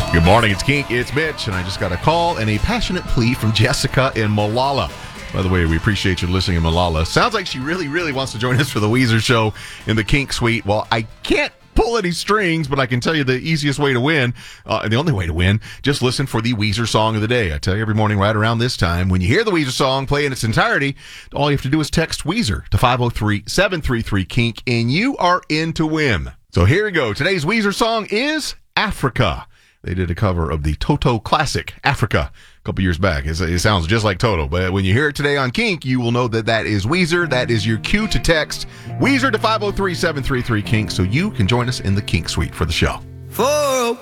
Good morning, it's Kink, it's Mitch, and I just got a call and a passionate plea from Jessica in Malala. By the way, we appreciate you listening in Malala. Sounds like she really wants to join us for the Weezer show in the Kink Suite. Well, I can't pull any strings, but I can tell you the easiest way to win, and the only way to win, just listen for the Weezer song of the day. I tell you every morning right around this time, when you hear the Weezer song play in its entirety, all you have to do is text Weezer to 503-733-KINK, and you are in to win. So here we go. Today's Weezer song is Africa. They did a cover of the Toto classic, Africa, a couple years back. It sounds just like Toto, but when you hear it today on Kink, you will know that that is Weezer. That is your cue to text Weezer to 503-733-KINK so you can join us in the Kink Suite for the show.